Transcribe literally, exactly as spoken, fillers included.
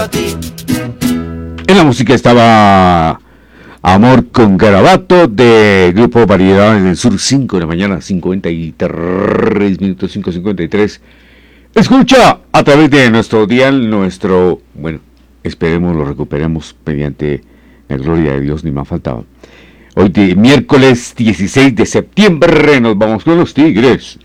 En la música estaba Amor con Garabato de Grupo Variedades del Sur, cinco de la mañana, cincuenta y tres minutos, cinco cincuenta y tres. Escucha a través de nuestro dial, nuestro, bueno, esperemos lo recuperemos mediante la gloria de Dios, ni más faltaba. Hoy de miércoles dieciséis de septiembre nos vamos con los Tigres.